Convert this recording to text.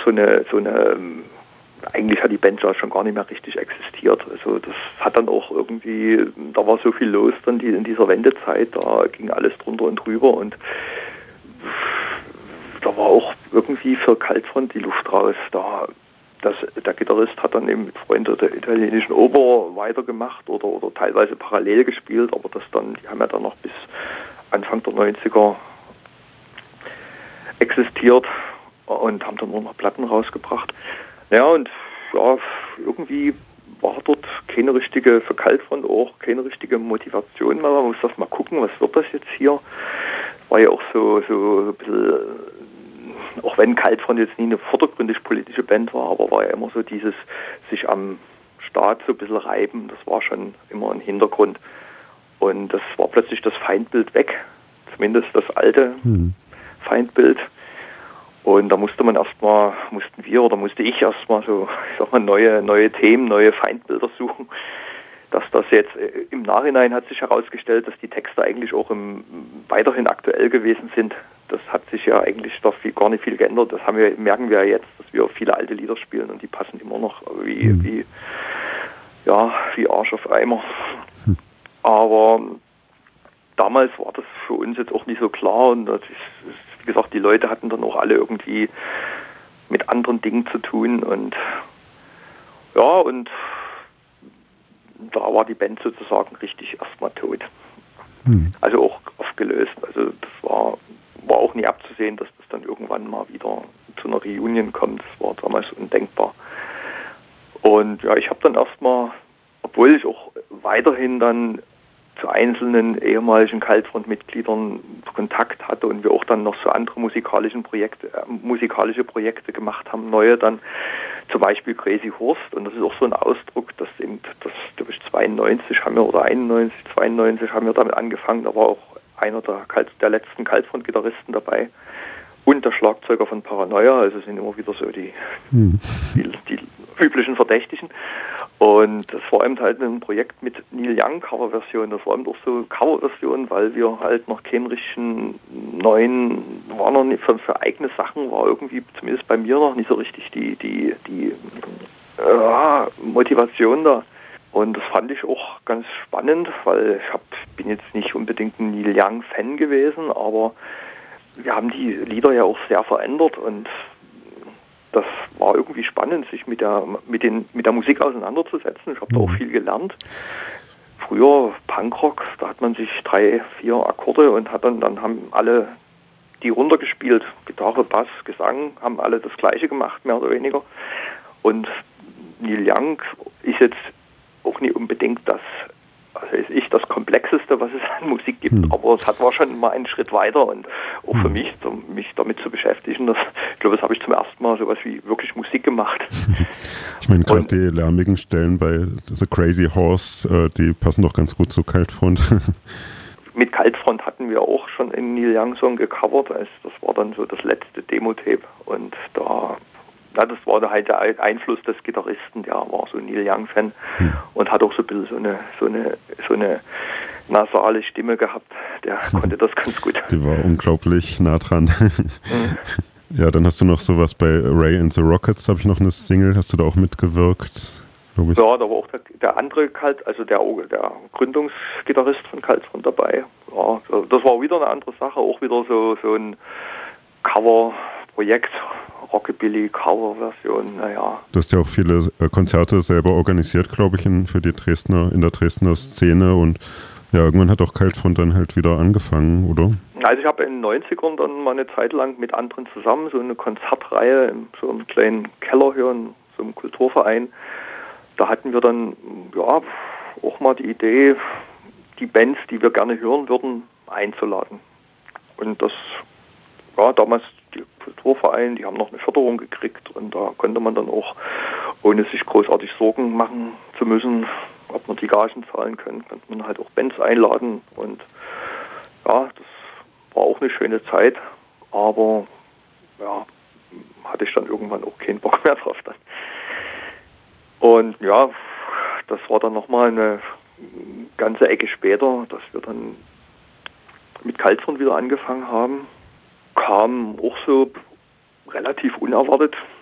eigentlich hat die Band ja schon gar nicht mehr richtig existiert. Also das hat dann auch irgendwie, da war so viel los dann in dieser Wendezeit, da ging alles drunter und drüber und da war auch irgendwie für Kaltfront die Luft raus. Der Gitarrist hat dann eben mit Freunden der italienischen Oper weitergemacht oder teilweise parallel gespielt, aber die haben ja dann noch bis Anfang der 90er existiert und haben dann nur noch Platten rausgebracht. Ja, und ja, irgendwie war dort keine richtige, für Kaltfront auch keine richtige Motivation mehr. Man muss das mal gucken, was wird das jetzt hier? War ja auch so ein bisschen, auch wenn Kaltfront jetzt nie eine vordergründig politische Band war, aber war ja immer so dieses sich am Staat so ein bisschen reiben, das war schon immer ein Hintergrund. Und das war plötzlich das Feindbild weg, zumindest das alte Feindbild. Und da musste ich erstmal so, ich sag mal, neue Themen, neue Feindbilder suchen. Dass das jetzt im Nachhinein hat sich herausgestellt, dass die Texte eigentlich auch weiterhin aktuell gewesen sind. Das hat sich ja eigentlich doch gar nicht viel geändert. Das merken wir ja jetzt, dass wir viele alte Lieder spielen und die passen immer noch wie Arsch auf Eimer. Aber damals war das für uns jetzt auch nicht so klar und das ist, wie gesagt, die Leute hatten dann auch alle irgendwie mit anderen Dingen zu tun und da war die Band sozusagen richtig erstmal tot. Also auch aufgelöst. Also das war auch nie abzusehen, dass das dann irgendwann mal wieder zu einer Reunion kommt. Das war damals undenkbar. Und ja, ich habe dann erstmal, obwohl ich auch weiterhin dann zu einzelnen ehemaligen Kaltfront-Mitgliedern Kontakt hatte und wir auch dann noch so andere musikalische Projekte gemacht haben, neue dann, zum Beispiel Crazy Horst, und das ist auch so ein Ausdruck, dass glaube ich 92 haben wir damit angefangen, da war auch einer der letzten Kaltfront-Gitarristen dabei und der Schlagzeuger von Paranoia, also sind immer wieder so die üblichen Verdächtigen. Und das war eben halt ein Projekt mit Neil Young Coverversion. Das war eben auch so Coverversion, weil wir halt noch keinen richtigen war noch nicht für eigene Sachen, war irgendwie zumindest bei mir noch nicht so richtig die Motivation da. Und das fand ich auch ganz spannend, weil bin jetzt nicht unbedingt ein Neil Young Fan gewesen, aber wir haben die Lieder ja auch sehr verändert und das war irgendwie spannend, sich mit der Musik auseinanderzusetzen. Ich habe da auch viel gelernt. Früher Punkrock, da hat man sich 3, 4 Akkorde und dann haben alle die runtergespielt. Gitarre, Bass, Gesang, haben alle das Gleiche gemacht, mehr oder weniger. Und Neil Young ist jetzt auch nicht unbedingt das Komplexeste, was es an Musik gibt, aber es war schon mal einen Schritt weiter und auch für mich, mich damit zu beschäftigen, ich glaube, das habe ich zum ersten Mal sowas wie wirklich Musik gemacht. Ich meine, gerade die lärmigen Stellen bei The Crazy Horse, die passen doch ganz gut zu Kaltfront. Mit Kaltfront hatten wir auch schon einen Neil Young Song gecovert, das war dann so das letzte Demo-Tape und das war halt der Einfluss des Gitarristen, der war so ein Neil Young-Fan und hat auch so ein bisschen so eine nasale Stimme gehabt, der konnte das ganz gut. Die war unglaublich nah dran. Ja, dann hast du noch sowas bei Ray and the Rockets, habe ich noch eine Single, hast du da auch mitgewirkt, glaube ich? Ja, da war auch der andere der Gründungsgitarrist von Kaltfront dabei. Ja, das war wieder eine andere Sache, auch wieder so ein Cover-Projekt. Rockabilly-Cover-Version, naja. Du hast ja auch viele Konzerte selber organisiert, glaube ich, in der Dresdner Szene und ja, irgendwann hat auch Kaltfront dann halt wieder angefangen, oder? Also ich habe in den 90ern dann mal eine Zeit lang mit anderen zusammen so eine Konzertreihe in so einem kleinen Keller hier in so einem Kulturverein. Da hatten wir dann auch mal die Idee, die Bands, die wir gerne hören würden, einzuladen. Und das damals die Kulturverein, die haben noch eine Förderung gekriegt und da konnte man dann auch, ohne sich großartig Sorgen machen zu müssen, ob man die Gagen zahlen kann, konnte man halt auch Bands einladen und ja, das war auch eine schöne Zeit, aber ja, hatte ich dann irgendwann auch keinen Bock mehr drauf dann. Und ja, das war dann nochmal eine ganze Ecke später, dass wir dann mit Kaltfront wieder angefangen haben. Kam auch so relativ unerwartet.